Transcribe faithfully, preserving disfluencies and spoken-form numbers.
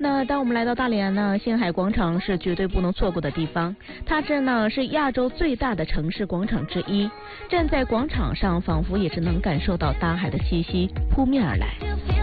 那当我们来到大连呢，星海广场是绝对不能错过的地方。它这呢是亚洲最大的城市广场之一，站在广场上，仿佛也是能感受到大海的气息扑面而来。